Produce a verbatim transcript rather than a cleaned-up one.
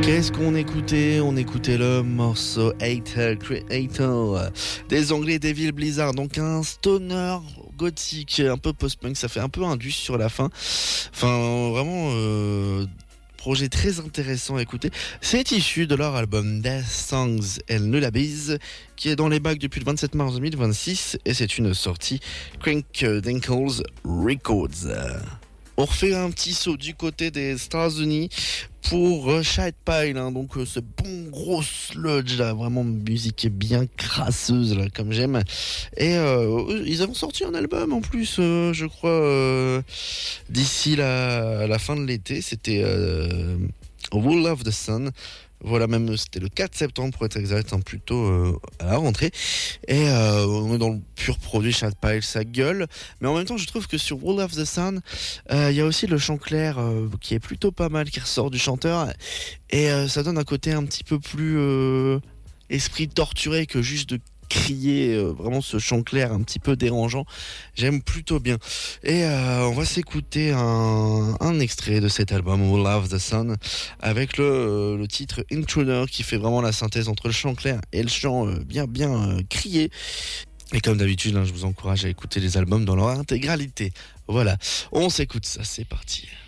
Qu'est-ce qu'on écoutait? On écoutait le morceau Hater Creator des Anglais Devil Blizzard, donc un stoner gothique, un peu post-punk, ça fait un peu indus sur la fin. Enfin, vraiment, euh, projet très intéressant à écouter. C'est issu de leur album Death Songs and Lullabies, qui est dans les bacs depuis le vingt-sept mars deux mille vingt-six, et c'est une sortie Crank Dinkles Records. On refait un petit saut du côté des États-Unis pour euh, Shad Pile, hein, donc euh, ce bon gros sludge là, vraiment musique bien crasseuse là, comme j'aime. Et euh, ils avaient sorti un album en plus, euh, je crois, euh, d'ici la, la fin de l'été. C'était euh, Wool of the Sun. Voilà, même c'était le quatre septembre pour être exact, hein, plutôt euh, à la rentrée. Et euh, on est dans le pur produit Shad Pile, ça gueule. Mais en même temps, je trouve que sur Wool of the Sun, il euh, y a aussi le chant clair euh, qui est plutôt pas mal, qui ressort du chanteur. Et euh, ça donne un côté un petit peu plus euh, esprit torturé que juste de crier, euh, vraiment ce chant clair un petit peu dérangeant. J'aime plutôt bien. Et euh, on va s'écouter un, un extrait de cet album Wool of the Sun avec le, euh, le titre Intruder, qui fait vraiment la synthèse entre le chant clair et le chant euh, bien bien euh, crié. Et comme d'habitude, hein, je vous encourage à écouter les albums dans leur intégralité. Voilà, on s'écoute ça, c'est parti.